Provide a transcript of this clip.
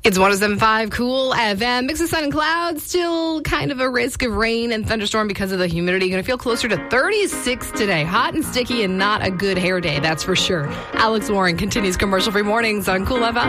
It's 107.5 Cool FM. Mix of sun and clouds. Still kind of a risk of rain and thunderstorm because of the humidity. Going to feel closer to 36 today. Hot and sticky and not a good hair day, that's for sure. Alex Warren continues commercial-free mornings on Cool FM.